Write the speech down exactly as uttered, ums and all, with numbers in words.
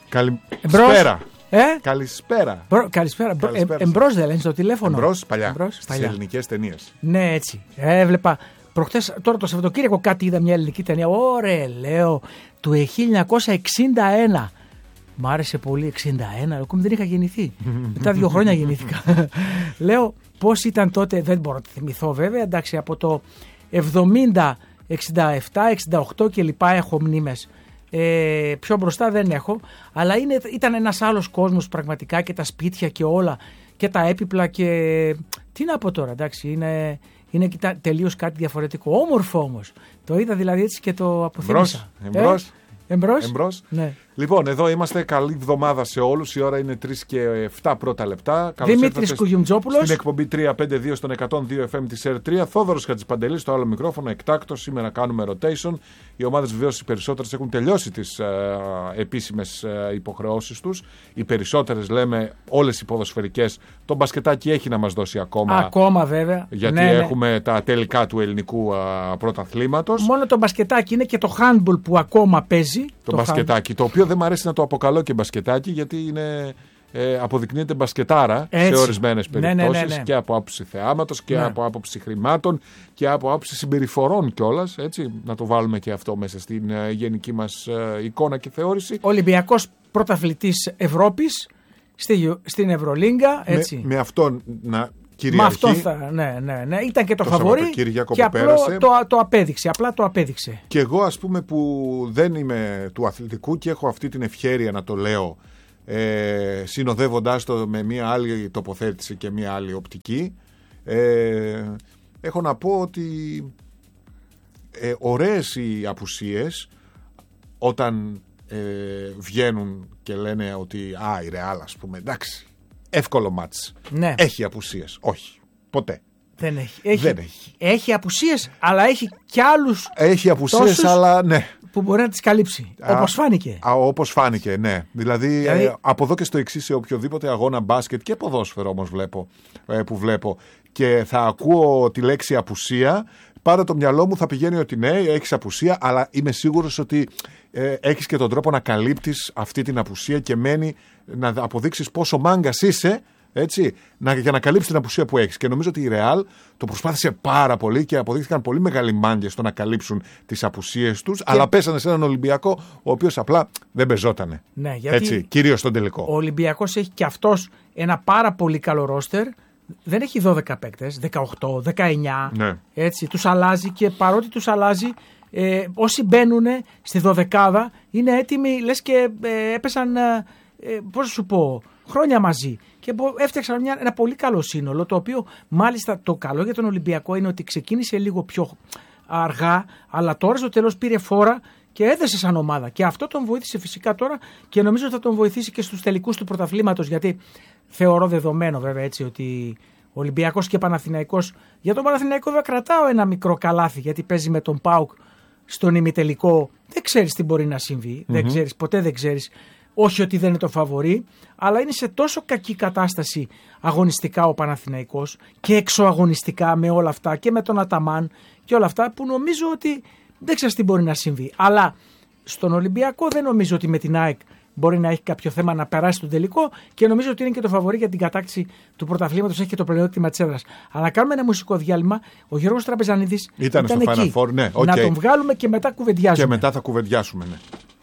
Καλησπέρα. Ε? Καλησπέρα. Μπρο, καλησπέρα. Καλησπέρα. Ε, εμπρός δεν λένε στο τηλέφωνο. Εμπρός, παλιά. Εμπρός, στις παλιά. ελληνικές ταινίες. Ναι, έτσι. Έβλεπα προχτές, τώρα το Σαββατοκύριακο κάτι είδα μια ελληνική ταινία. Ωραία, λέω, του χίλια εννιακόσια εξήντα ένα. Μ' άρεσε πολύ, εξήντα ένα, ακόμη δεν είχα γεννηθεί. Μετά δύο χρόνια γεννήθηκα. Λέω, πώς ήταν τότε, δεν μπορώ να τη θυμηθώ βέβαια, εντάξει, από το εβδομήντα, εξήντα επτά, εξήντα οκτώ και λοιπά έχω μνήμες. Ε, πιο μπροστά δεν έχω, αλλά είναι, ήταν ένας άλλος κόσμος πραγματικά και τα σπίτια και όλα και τα έπιπλα και τι να πω τώρα, εντάξει, είναι, είναι τελείως κάτι διαφορετικό, όμορφο όμως, το είδα δηλαδή έτσι και το αποθύμησα. Εμπρός, εμπρός. Ε? Εμπρός. Εμπρός. Ναι. Λοιπόν, εδώ είμαστε. Καλή εβδομάδα σε όλους. Η ώρα είναι τρεις και επτά πρώτα λεπτά. Δημήτρης Κουγιουμτζόπουλος. Στην εκπομπή τριακόσια πενήντα δύο στον εκατόν δύο εφ εμ της ΕΡ τρία. Θόδωρος Χατζηπαντελής στο άλλο μικρόφωνο. Εκτάκτος. Σήμερα κάνουμε rotation. Οι ομάδες βεβαίως οι περισσότερες έχουν τελειώσει τις ε, επίσημες ε, υποχρεώσεις τους. Οι περισσότερες λέμε όλες οι ποδοσφαιρικές. Το μπασκετάκι έχει να μας δώσει ακόμα. Ακόμα βέβαια. Γιατί ναι, έχουμε ναι. τα τελικά του ελληνικού πρωταθλήματος. Μόνο το μπασκετάκι είναι και το handball που ακόμα παίζει. Το, το μπασκετάκι. Το οποίο δεν μου αρέσει να το αποκαλώ και μπασκετάκι, γιατί είναι, ε, αποδεικνύεται μπασκετάρα έτσι. Σε ορισμένες περιπτώσεις, ναι, ναι, ναι, ναι. και από άποψη θεάματος και ναι. από άποψη χρημάτων και από άποψη συμπεριφορών κιόλας. Έτσι, να το βάλουμε και αυτό μέσα στην ε, γενική μας ε, εικόνα και θεώρηση. Ολυμπιακός πρωταθλητής Ευρώπης στη, στην Ευρωλίγκα. Έτσι. Με, με αυτόν να. Με αυτό θα, ναι, ναι, ναι. Ήταν και το, το φαβορί και απλό το, το απέδειξε, απλά το απέδειξε. Και εγώ ας πούμε που δεν είμαι του αθλητικού και έχω αυτή την ευχέρεια να το λέω ε, συνοδεύοντάς το με μια άλλη τοποθέτηση και μια άλλη οπτική, ε, έχω να πω ότι ε, ωραίες οι απουσίες όταν ε, βγαίνουν και λένε ότι α, η Ρεάλ ας πούμε, εντάξει, εύκολο μάτς. Ναι. Έχει απουσίες. Όχι. Ποτέ. Δεν έχει. Έχει, Δεν έχει. Έχει απουσίες, αλλά έχει κι άλλους. Έχει απουσίες, αλλά ναι. Που μπορεί να τις καλύψει. Α, όπως φάνηκε. Α, όπως φάνηκε, ναι. Δηλαδή, δηλαδή... Ε, από εδώ και στο εξής, σε οποιοδήποτε αγώνα μπάσκετ και ποδόσφαιρο όμως βλέπω, ε, που βλέπω και θα ακούω τη λέξη απουσία, πάντα το μυαλό μου θα πηγαίνει ότι ναι, έχεις απουσία, αλλά είμαι σίγουρος ότι ε, έχεις και τον τρόπο να καλύπτεις αυτή την απουσία και μένει να αποδείξεις πόσο μάγκας είσαι, έτσι, να, για να καλύψεις την απουσία που έχεις. Και νομίζω ότι η Real το προσπάθησε πάρα πολύ και αποδείχθηκαν πολύ μεγάλοι μάγκες στο να καλύψουν τις απουσίες τους, και... αλλά πέσανε σε έναν Ολυμπιακό ο οποίος απλά δεν πεζότανε. Ναι, γιατί έτσι, κυρίως στον τελικό. Ο Ολυμπιακός έχει και αυτός ένα πάρα πολύ καλό ρόστερ. Δεν έχει δώδεκα παίκτες, δεκαοκτώ, δεκαεννιά. Ναι. Έτσι, τους αλλάζει και παρότι τους αλλάζει, ε, όσοι μπαίνουν στη δωδεκάδα είναι έτοιμοι, λες και ε, έπεσαν, ε, πώς να σου πω, χρόνια μαζί. Και έφτιαξαν μια, ένα πολύ καλό σύνολο, το οποίο μάλιστα το καλό για τον Ολυμπιακό είναι ότι ξεκίνησε λίγο πιο αργά, αλλά τώρα στο τέλος πήρε φόρα και έδεσε σαν ομάδα. Και αυτό τον βοήθησε φυσικά τώρα και νομίζω ότι θα τον βοηθήσει και στους τελικούς του πρωταθλήματος, γιατί θεωρώ δεδομένο βέβαια έτσι ότι ο Ολυμπιακός και Παναθηναϊκός, για τον Παναθηναϊκό δεν κρατάω ένα μικρό καλάθι, γιατί παίζει με τον ΠΑΟΚ στον ημιτελικό, δεν ξέρεις τι μπορεί να συμβεί, mm-hmm. δεν ξέρεις, ποτέ δεν ξέρεις. Όχι ότι δεν είναι το φαβορί, αλλά είναι σε τόσο κακή κατάσταση αγωνιστικά ο Παναθηναϊκός και εξωαγωνιστικά με όλα αυτά και με τον Αταμάν και όλα αυτά, που νομίζω ότι δεν ξέρεις τι μπορεί να συμβεί. Αλλά στον Ολυμπιακό δεν νομίζω ότι με την ΑΕΚ μπορεί να έχει κάποιο θέμα να περάσει τον τελικό και νομίζω ότι είναι και το φαβορί για την κατάκτηση του πρωταθλήματος, έχει και το πλεονέκτημα της έδρας. Αλλά κάνουμε ένα μουσικό διάλειμμα. Ο Γιώργος Τραπεζανίδης ήταν, ήταν στο εκεί. Final Four, ναι, okay. Να τον βγάλουμε και μετά κουβεντιάζουμε. Και μετά θα κουβεντιάσουμε, ναι.